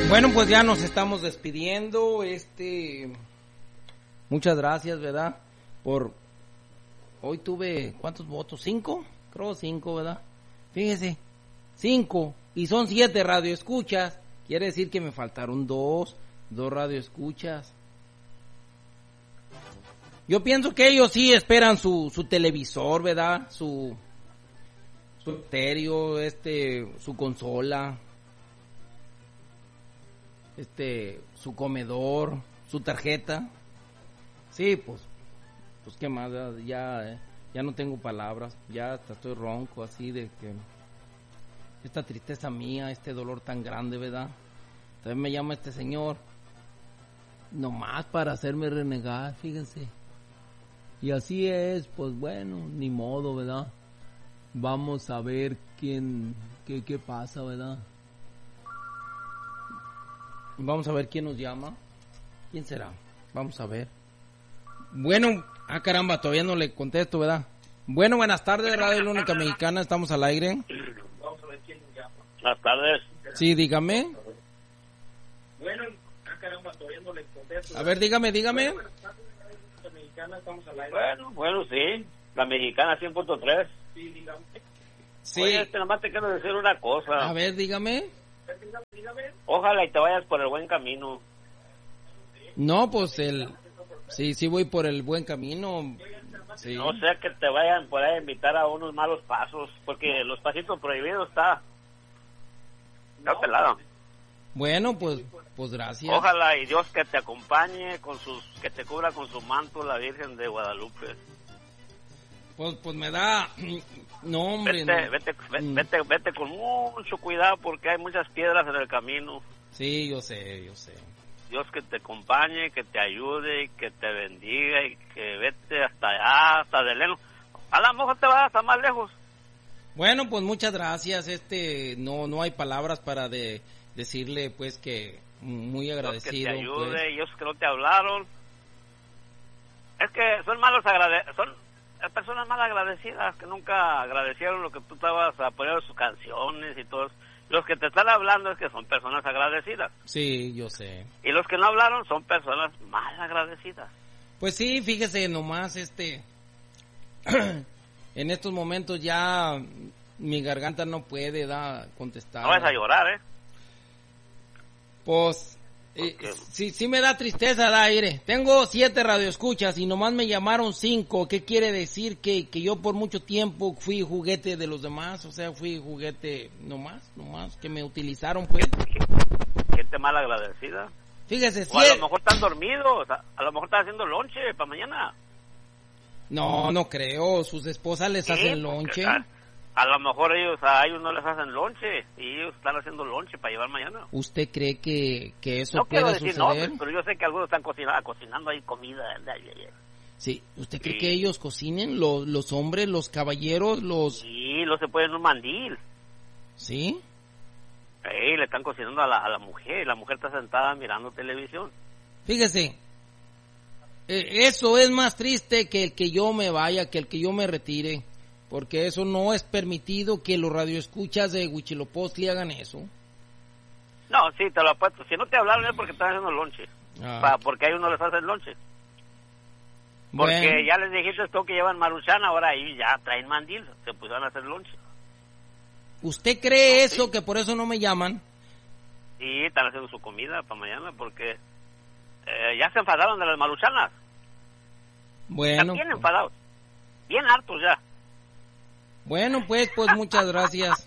Bueno, pues ya nos estamos despidiendo. Muchas gracias, ¿verdad? Hoy tuve, ¿cuántos votos? ¿5? Creo 5, ¿verdad? Fíjese, 5. Y son 7 radioescuchas. Quiere decir que me faltaron 2 radioescuchas. Yo pienso que ellos sí esperan su televisor, ¿verdad? Su estéreo, su consola, su comedor, su tarjeta. Sí, pues qué más, ya no tengo palabras, ya hasta estoy ronco así de que esta tristeza mía, este dolor tan grande, ¿verdad? También me llama este señor, nomás para hacerme renegar, fíjense. Y así es, pues bueno, ni modo, ¿verdad? Vamos a ver qué pasa, ¿verdad? Vamos a ver quién nos llama. ¿Quién será? Vamos a ver. Bueno, caramba, todavía no le contesto, ¿verdad? Bueno, buenas tardes, Radio La Única Mexicana, estamos al aire. Vamos a ver quién nos llama. Buenas tardes. Sí, dígame. Bueno, caramba, todavía no le contesto. A ver, dígame. Bueno, sí, la Mexicana 100.3. Sí, dígame. Sí. Oye, nomás te quiero decir una cosa. A ver, dígame. Ojalá y te vayas por el buen camino. No, pues sí voy por el buen camino. Sí. No sea que te vayan por ahí a invitar a unos malos pasos, porque los pasitos prohibidos está pelado. Bueno, pues gracias. Ojalá y Dios que te acompañe que te cubra con su manto la Virgen de Guadalupe. Pues me da, no hombre. Vete con mucho cuidado porque hay muchas piedras en el camino. Sí, yo sé. Dios que te acompañe, que te ayude y que te bendiga y que vete hasta allá, hasta Deleno. A lo mejor te vas hasta más lejos. Bueno, pues muchas gracias. No hay palabras para decirle pues que muy agradecido. Dios que te ayude, pues. Ellos que no te hablaron. Es que son personas mal agradecidas que nunca agradecieron lo que tú estabas apoyando sus canciones y todo. Los que te están hablando es que son personas agradecidas. Sí, yo sé. Y los que no hablaron son personas mal agradecidas. Pues sí, fíjese nomás, en estos momentos ya mi garganta no puede contestar. No vas a llorar, Pues sí me da tristeza, aire. Tengo 7 radioescuchas y nomás me llamaron 5. ¿Qué quiere decir? Que yo por mucho tiempo fui juguete de los demás, o sea, fui juguete nomás, que me utilizaron, pues. Gente mal agradecida. Fíjese, o a lo mejor están dormidos, a lo mejor están haciendo lonche para mañana. No creo, sus esposas les hacen lonche. A lo mejor a ellos no les hacen lonche y ellos están haciendo lonche para llevar mañana. ¿Usted cree que eso no pueda decir suceder? No, pero yo sé que algunos están cocinando ahí comida. Sí, ¿usted cree que ellos cocinen? Los hombres, los caballeros, Sí, los se ponen un mandil. ¿Sí? Le están cocinando a la mujer. La mujer está sentada mirando televisión. Fíjese, eso es más triste que el que yo me vaya, que el que yo me retire. Porque eso no es permitido que los radioescuchas de Huitzilopochtli hagan eso. No, sí, te lo apuesto. Si no te hablaron es porque están haciendo lonche. Porque a ellos no les hacen lonche. Porque bueno, ya les dijiste tú que llevan maruchan, ahora ahí ya traen mandil. Se pusieron a hacer lonche. ¿Usted cree eso, que por eso no me llaman? Sí, están haciendo su comida para mañana porque ya se enfadaron de las maruchanas. Bueno. Están bien enfadados. Bien hartos ya. Bueno, pues muchas gracias.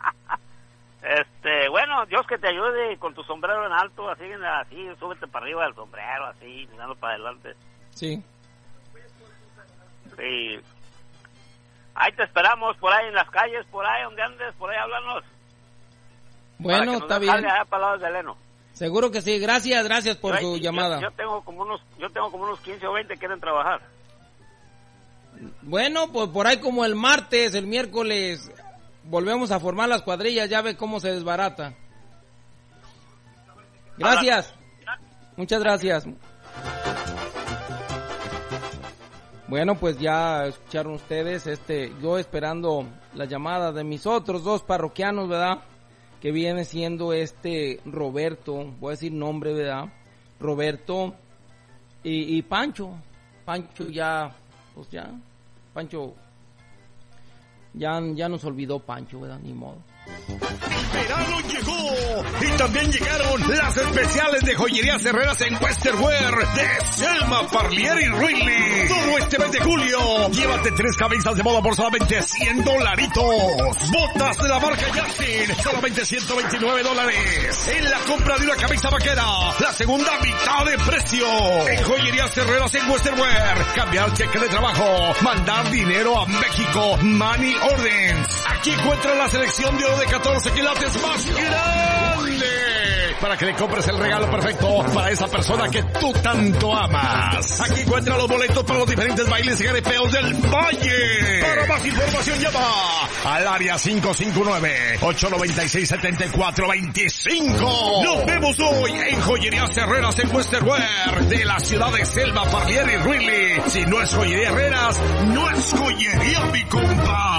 Bueno, Dios que te ayude con tu sombrero en alto, así, súbete para arriba del sombrero, así, mirando para adelante. Sí. Sí. Ahí te esperamos, por ahí en las calles, por ahí donde andes, por ahí háblanos. Bueno, está bien. Allá para el lado de Deleno. Seguro que sí, gracias por su llamada. Yo tengo como unos 15 o 20 que quieren trabajar. Bueno, pues por ahí como el martes, el miércoles, volvemos a formar las cuadrillas, ya ve cómo se desbarata. Gracias. Muchas gracias. Bueno, pues ya escucharon ustedes, yo esperando la llamada de mis otros 2 parroquianos, ¿verdad? que viene siendo Roberto, voy a decir nombre, ¿verdad? Roberto y Pancho. Pancho ya, pues ya, Pancho, ya nos olvidó Pancho, ¿verdad? Ni modo. Verano llegó y también llegaron las especiales de Joyerías Herreras en Western Wear de Selma, Parlier y Riley. Todo este mes de julio, llévate 3 camisas de moda por solamente $100. Botas de la marca Justin, solamente $129. En la compra de una camisa vaquera, la segunda mitad de precio. En Joyerías Herreras en Western Wear, cambiar cheque de trabajo, mandar dinero a México, Money Orders. Aquí encuentras la selección de oro de 14 quilates más grande para que le compres el regalo perfecto para esa persona que tú tanto amas. Aquí encuentra los boletos para los diferentes bailes y garepeos del Valle. Para más información llama al área 559-896-7425. Nos vemos hoy en Joyerías Herreras en Western Wear de la ciudad de Selma, Parlier y Riley. Si no es Joyería Herreras, no es joyería, mi compa.